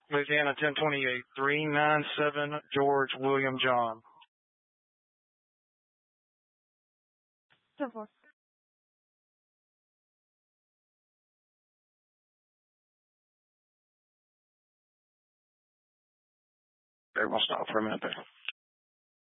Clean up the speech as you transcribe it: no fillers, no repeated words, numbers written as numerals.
Louisiana 1028, 397 George William John. 10-4. Everyone stop for a minute there.